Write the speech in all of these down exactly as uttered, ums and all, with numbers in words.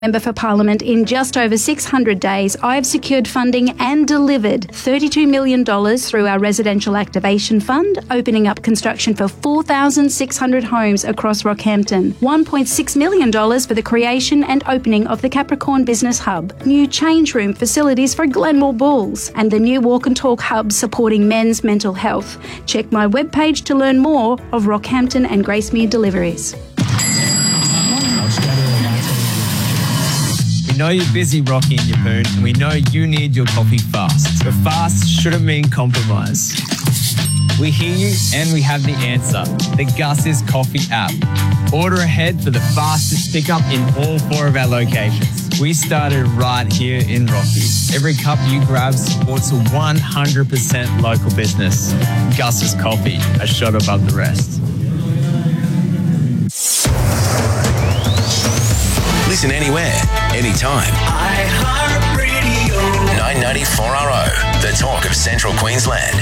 Member for Parliament, in just over six hundred days, I have secured funding and delivered thirty-two million dollars through our Residential Activation Fund, opening up construction for four thousand six hundred homes across Rockhampton, one point six million dollars for the creation and opening of the Capricorn Business Hub, new change room facilities for Glenmore Bulls, and the new Walk and Talk Hub supporting men's mental health. Check my webpage to learn more of Rockhampton and Gracemere deliveries. We know you're busy, Rocky and your poon, and we know you need your coffee fast. But fast shouldn't mean compromise. We hear you and we have the answer. The Gus's Coffee app. Order ahead for the fastest pickup in all four of our locations. We started right here in Rocky. Every cup you grab supports a one hundred percent local business. Gus's Coffee, a shot above the rest. Listen anywhere, anytime. iHeartRadio. nine ninety-four R O, the talk of Central Queensland.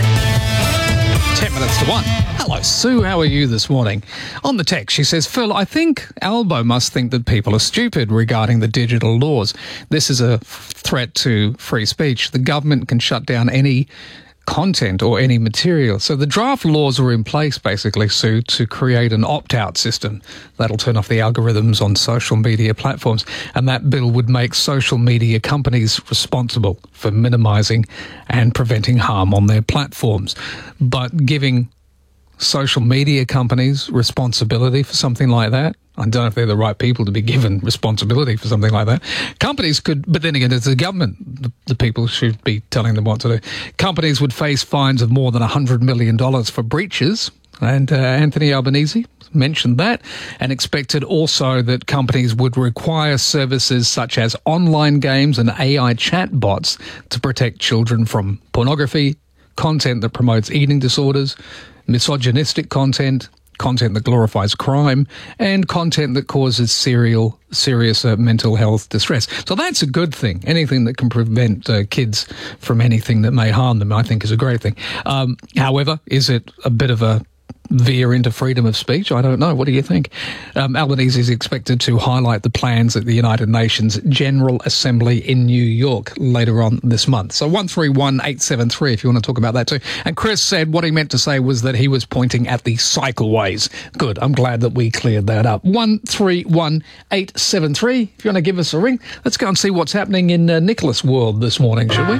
Ten minutes to one. Hello, Sue. How are you this morning? On the text, she says, Phil, I think Albo must think that people are stupid regarding the digital laws. This is a threat to free speech. The government can shut down any content or any material. So the draft laws are in place, basically, Sue, to create an opt-out system that'll turn off the algorithms on social media platforms. And that bill would make social media companies responsible for minimising and preventing harm on their platforms. But giving social media companies responsibility for something like that, I don't know if they're the right people to be given responsibility for something like that. Companies could, but then again, it's the government. The, the people should be telling them what to do. Companies would face fines of more than one hundred million dollars for breaches. And uh, Anthony Albanese mentioned that and expected also that companies would require services such as online games and A I chatbots to protect children from pornography, content that promotes eating disorders, misogynistic content, content that glorifies crime, and content that causes serial, serious uh, mental health distress. So that's a good thing. Anything that can prevent uh, kids from anything that may harm them, I think, is a great thing. Um, however, is it a bit of a veer into freedom of speech? I don't know. What do you think? Um, Albanese is expected to highlight the plans at the United Nations General Assembly in New York later on this month. So one three one eight seven three if you want to talk about that too. And Chris said what he meant to say was that he was pointing at the cycleways. Good. I'm glad that we cleared that up. one three one eight seven three if you want to give us a ring. Let's go and see what's happening in uh, Nicholas World this morning, shall we?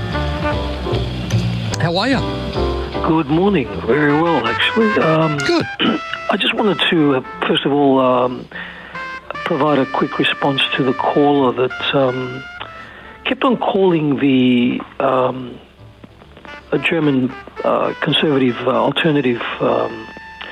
How are you? Good morning. Very well, actually. Um, Good. I just wanted to, uh, first of all, um, provide a quick response to the caller that um, kept on calling the um, a German uh, conservative uh, alternative um,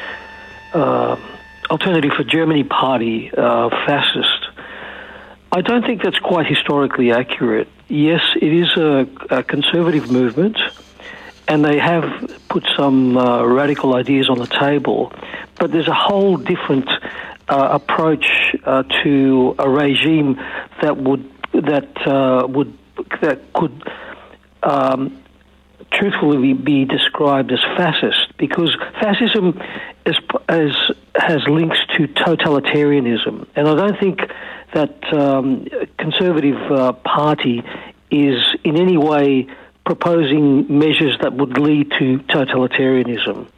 uh, alternative for Germany party uh, fascist. I don't think that's quite historically accurate. Yes, it is a, a conservative movement, and they have put some uh, radical ideas on the table, but there's a whole different uh, approach uh, to a regime that would that uh, would that could um, truthfully be described as fascist, because fascism is, is, has links to totalitarianism, and I don't think that um, conservative uh, party is in any way proposing measures that would lead to totalitarianism.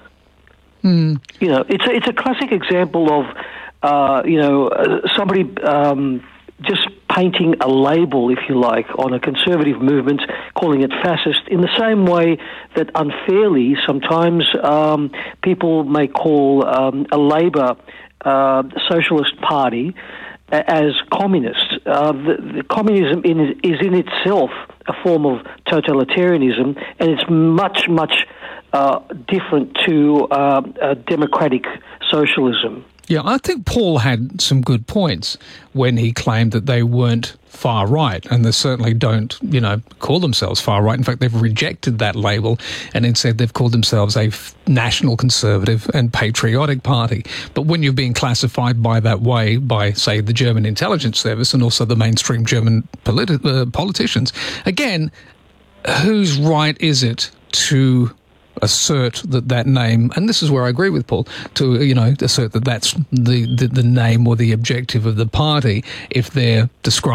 Mm. You know, it's a, it's a classic example of, uh, you know, uh, somebody um, just painting a label, if you like, on a conservative movement, calling it fascist, in the same way that unfairly sometimes um, people may call um, a Labour uh, socialist party as communist. Uh, the, the communism in, is in itself a form of totalitarianism, and it's much, much uh, different to uh, uh, democratic socialism. Yeah, I think Paul had some good points when he claimed that they weren't far right, and they certainly don't, you know, call themselves far right. In fact, they've rejected that label, and instead they've called themselves a f- national conservative and patriotic party. But when you're being classified by that way by, say, the German intelligence service and also the mainstream German politi- uh, politicians, again, whose right is it to assert that that name, and this is where I agree with Paul, to, you know, assert that that's the, the, the name or the objective of the party if they're described